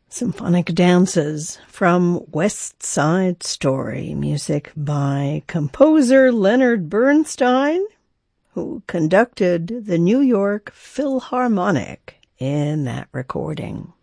Symphonic Dances from West Side Story, music by composer Leonard Bernstein, who conducted the New York Philharmonic in that recording.